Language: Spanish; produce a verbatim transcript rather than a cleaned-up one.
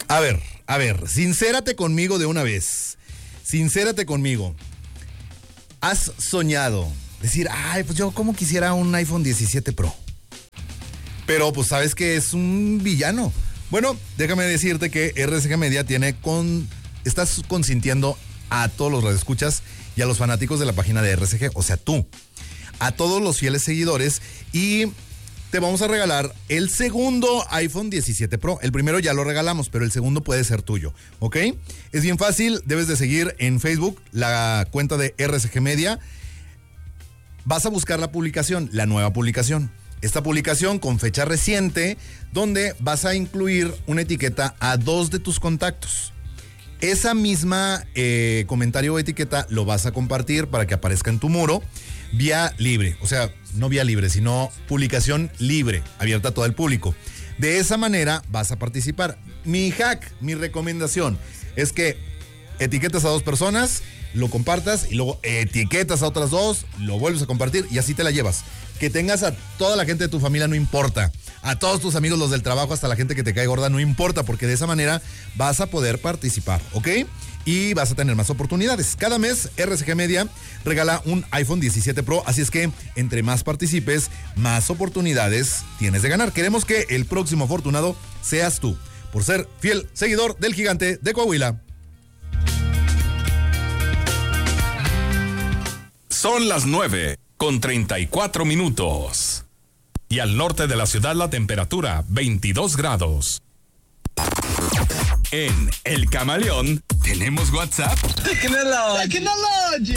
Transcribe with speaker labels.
Speaker 1: A ver, a ver, sincérate conmigo de una vez. Sincérate conmigo. ¿Has soñado decir, ay, pues yo como quisiera un iPhone diecisiete Pro? Pero pues sabes que es un villano. Bueno, déjame decirte que R C G Media tiene con... Estás consintiendo a todos los radioescuchas y a los fanáticos de la página de R C G, o sea, tú. A todos los fieles seguidores y... te vamos a regalar el segundo iPhone diecisiete Pro. El primero ya lo regalamos, pero el segundo puede ser tuyo, ¿ok? Es bien fácil, debes de seguir en Facebook la cuenta de R C G Media. Vas a buscar la publicación, la nueva publicación. Esta publicación con fecha reciente, donde vas a incluir una etiqueta a dos de tus contactos. Esa misma eh, comentario o etiqueta lo vas a compartir para que aparezca en tu muro. Vía libre, o sea, no vía libre, sino publicación libre, abierta a todo el público. De esa manera vas a participar. Mi hack, mi recomendación es que etiquetas a dos personas, lo compartas y luego etiquetas a otras dos, lo vuelves a compartir y así te la llevas. Que tengas a toda la gente de tu familia no importa, a todos tus amigos, los del trabajo, hasta la gente que te cae gorda no importa, porque de esa manera vas a poder participar, ¿ok? Y vas a tener más oportunidades. Cada mes R C G Media regala un iPhone diecisiete Pro, así es que entre más participes, más oportunidades tienes de ganar. Queremos que el próximo afortunado seas tú, por ser fiel seguidor del Gigante de Coahuila.
Speaker 2: Son las nueve con treinta y cuatro minutos. Y al norte de la ciudad la temperatura veintidós grados. En El Camaleón tenemos WhatsApp.
Speaker 3: Tecnología. Tecnología.